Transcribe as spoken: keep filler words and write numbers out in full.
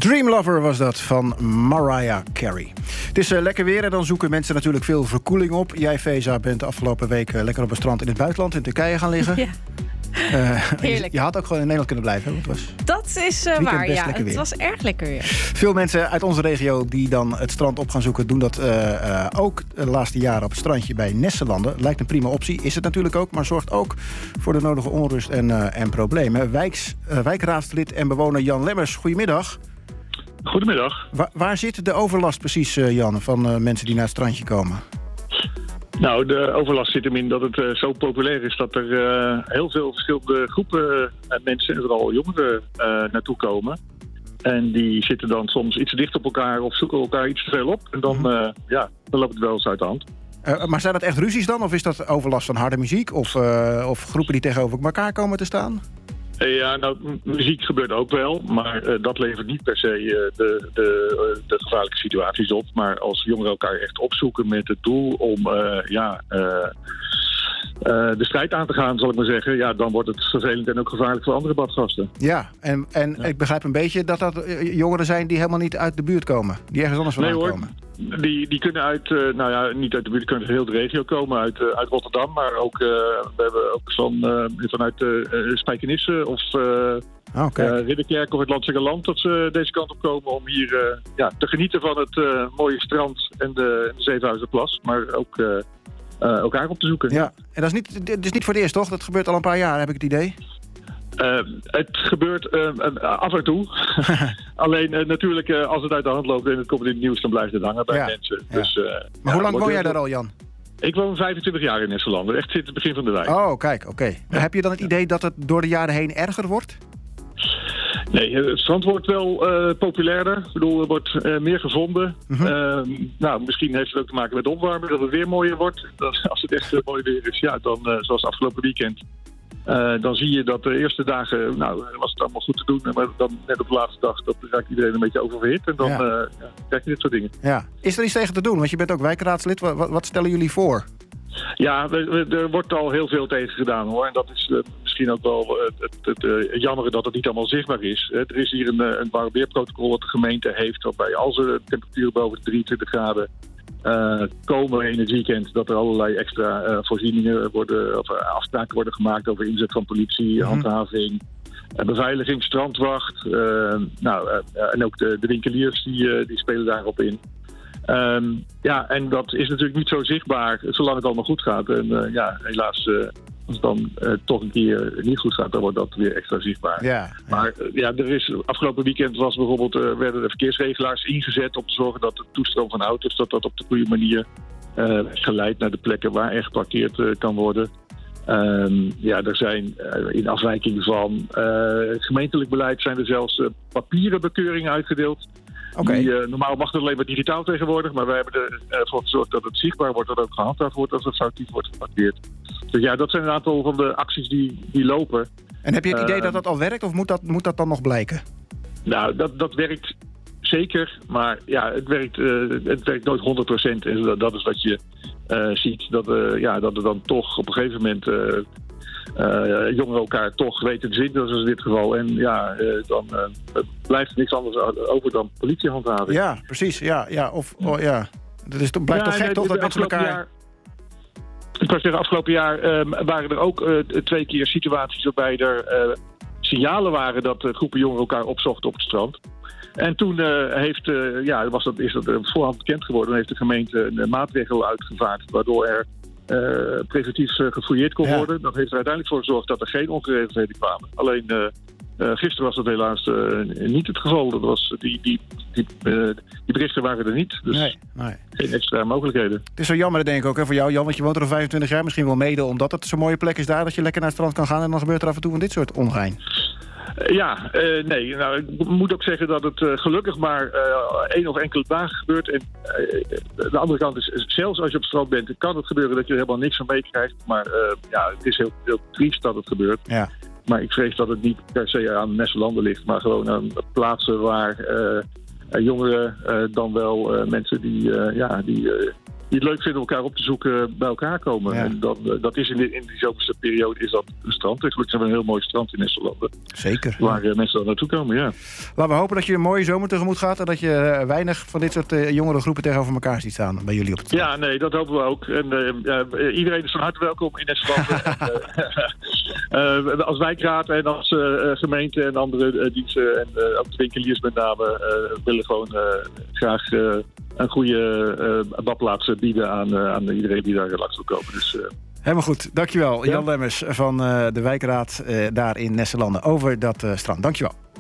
Dream Lover was dat van Mariah Carey. Het is uh, lekker weer en dan zoeken mensen natuurlijk veel verkoeling op. Jij, Feza, bent de afgelopen week uh, lekker op een strand in het buitenland, in Turkije gaan liggen. Ja. Uh, Heerlijk. Je, je had ook gewoon in Nederland kunnen blijven. Hè? Het was dat is uh, waar, ja. Het weer. was erg lekker weer. Veel mensen uit onze regio die dan het strand op gaan zoeken, doen dat uh, uh, ook de laatste jaren op het strandje bij Nesselanden. Lijkt een prima optie, is het natuurlijk ook, maar zorgt ook voor de nodige onrust en, uh, en problemen. Wijks, uh, wijkraadslid en bewoner Jan Lemmers, goedemiddag. Goedemiddag. Wa- waar zit de overlast precies, uh, Jan, van uh, mensen die naar het strandje komen? Nou, de overlast zit hem in dat het uh, zo populair is dat er uh, heel veel verschillende groepen uh, mensen, en vooral jongeren, uh, naartoe komen. En die zitten dan soms iets dicht op elkaar of zoeken elkaar iets te veel op. En dan, uh, ja, dan loopt het wel eens uit de hand. Uh, maar zijn dat echt ruzies dan? Of is dat overlast van harde muziek? Of, uh, of groepen die tegenover elkaar komen te staan? Ja, nou, m- muziek gebeurt ook wel, maar uh, dat levert niet per se uh, de, de, uh, de gevaarlijke situaties op. Maar als jongeren elkaar echt opzoeken met het doel om uh, ja, uh, uh, de strijd aan te gaan, zal ik maar zeggen, ja, dan wordt het vervelend en ook gevaarlijk voor andere badgasten. Ja, en, en ja. ik begrijp een beetje dat dat uh, jongeren zijn die helemaal niet uit de buurt komen. Die ergens anders vandaan nee, hoor. komen. Die, die kunnen uit, uh, nou ja, niet uit de buurt, kunnen uit heel de regio komen, uit, uh, uit Rotterdam, maar ook, uh, we hebben ook van, uh, vanuit uh, Spijkenisse of uh, oh, uh, Ridderkerk of het Landsegerland dat ze deze kant op komen om hier uh, ja, te genieten van het uh, mooie strand en de, de Zevenhuizenplas, maar ook uh, uh, elkaar op te zoeken. Ja, en dat is niet, dat is niet voor het eerst, toch? Dat gebeurt al een paar jaar, heb ik het idee. Uh, het gebeurt uh, af en toe. Alleen uh, natuurlijk, uh, als het uit de hand loopt en het komt in het nieuws, dan blijft het hangen bij ja, mensen. Ja. Dus, uh, maar ja, hoe lang woon jij heel... daar al, Jan? Ik woon vijfentwintig jaar in Nesselanden. Echt sinds het begin van de wijk. Oh, kijk, oké. Okay. Ja. Heb je dan het idee dat het door de jaren heen erger wordt? Nee, het strand wordt wel uh, populairder. Ik bedoel, er wordt uh, meer gevonden. Mm-hmm. Uh, nou, misschien heeft het ook te maken met opwarmen, dat het weer mooier wordt. Dat, als het echt uh, mooi weer is, ja, dan uh, zoals afgelopen weekend. Uh, dan zie je dat de eerste dagen, nou, was het allemaal goed te doen. Maar dan net op de laatste dag, dat raakt iedereen een beetje oververhit. En dan ja. Uh, ja, krijg je dit soort dingen. Ja. Is er iets tegen te doen? Want je bent ook wijkraadslid. Wat, wat stellen jullie voor? Ja, we, we, er wordt al heel veel tegen gedaan, hoor. En dat is uh, misschien ook wel uh, het, het uh, jammer dat het niet allemaal zichtbaar is. Uh, er is hier een, een warm weerprotocol dat de gemeente heeft, waarbij als er temperaturen boven de drieëntwintig graden uh, komen in het weekend, dat er allerlei extra uh, voorzieningen worden, of uh, afspraken worden gemaakt over inzet van politie, mm-hmm. handhaving, uh, beveiliging, strandwacht. Uh, nou, uh, en ook de, de winkeliers die, uh, die spelen daarop in. Um, ja, en dat is natuurlijk niet zo zichtbaar zolang het allemaal goed gaat. En uh, ja, helaas, uh, als het dan uh, toch een keer niet goed gaat, dan wordt dat weer extra zichtbaar. Ja, ja. Maar uh, ja, er is, afgelopen weekend was bijvoorbeeld, uh, werden de verkeersregelaars ingezet om te zorgen dat de toestroom van auto's, dat dat op de goede manier uh, geleid naar de plekken waar er geparkeerd uh, kan worden. Um, ja, er zijn uh, in afwijking van uh, gemeentelijk beleid zijn er zelfs uh, papieren bekeuringen uitgedeeld. Okay. Die, uh, normaal mag het alleen maar digitaal tegenwoordig, maar wij hebben ervoor uh, gezorgd dat het zichtbaar wordt, dat het ook gehandhaafd wordt als het foutief wordt geparkeerd. Dus ja, dat zijn een aantal van de acties die, die lopen. En heb je het idee uh, dat dat al werkt of moet dat, moet dat dan nog blijken? Nou, dat, dat werkt zeker, maar ja, het werkt, uh, het werkt nooit honderd procent. En dat, dat is wat je uh, ziet, dat, uh, ja, dat er dan toch op een gegeven moment Uh, Uh, jongeren elkaar toch weten te vinden, zoals in dit geval. En ja, uh, dan uh, blijft er niks anders over dan politiehandhaving. Ja, precies. Ja, ja. Of, oh, ja. Dat is, blijft ja, toch gek, nee, toch, dat mensen elkaar... Jaar, ik wou zeggen, afgelopen jaar uh, waren er ook uh, twee keer situaties waarbij er uh, signalen waren dat uh, groepen jongeren elkaar opzochten op het strand. En toen uh, heeft, uh, ja, was dat, is dat uh, voorhand bekend geworden en heeft de gemeente een uh, maatregel uitgevaardigd waardoor er Uh, preventief uh, gefouilleerd kon ja. worden. Dat heeft er uiteindelijk voor gezorgd dat er geen ongeregeldheden kwamen. Alleen uh, uh, gisteren was dat helaas uh, niet het geval. Dat was, die, die, die, uh, die berichten waren er niet. Dus nee, nee. geen extra mogelijkheden. Het is zo jammer, denk ik ook, hè, voor jou, Jan. Want je woont er al vijfentwintig jaar. Misschien wel mede omdat het zo'n mooie plek is daar, dat je lekker naar het strand kan gaan en dan gebeurt er af en toe van dit soort ongein. Ja, uh, nee. Nou, ik moet ook zeggen dat het uh, gelukkig maar uh, één of enkele dagen gebeurt. En uh, de andere kant is, zelfs als je op het strand bent, kan het gebeuren dat je er helemaal niks van meekrijgt. Maar uh, ja, het is heel, heel triest dat het gebeurt. Ja. Maar ik vrees dat het niet per se aan Nesselanden ligt, maar gewoon aan plaatsen waar uh, jongeren uh, dan wel uh, mensen die, uh, ja, die uh, die het leuk vinden elkaar op te zoeken, bij elkaar komen. Ja. En dan, dat is in, de, in die zomerse periode is dat een strand. En gelukkig hebben we een heel mooi strand in Nesselanden. Zeker. Waar uh, mensen dan naartoe komen, ja. Laten we hopen dat je een mooie zomer tegemoet gaat en dat je uh, weinig van dit soort uh, jongere groepen tegenover elkaar ziet staan bij jullie op het strand. Ja, nee, dat hopen we ook. En uh, uh, iedereen is van harte welkom in Nesselanden. en, uh, uh, als wijkraad en als uh, gemeente en andere uh, diensten en uh, ook de winkeliers met name uh, willen gewoon uh, graag uh, een goede uh, badplaats bieden aan, uh, aan iedereen die daar langs wil komen. Dus, uh, Helemaal goed, dankjewel. Ja? Jan Lemmers van uh, de wijkraad uh, daar in Nesselanden over dat uh, strand. Dankjewel.